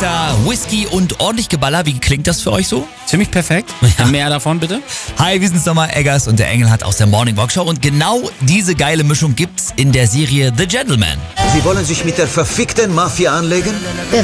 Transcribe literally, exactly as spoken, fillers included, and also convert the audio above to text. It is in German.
Liter Whisky und ordentlich Geballer. Wie klingt das für euch so? Ziemlich perfekt. Ja. Mehr davon bitte. Hi, wir sind's nochmal, Eggers und der Engel hat aus der Morning Walk Show. Und genau diese geile Mischung gibt's in der Serie The Gentleman. Sie wollen sich mit der verfickten Mafia anlegen?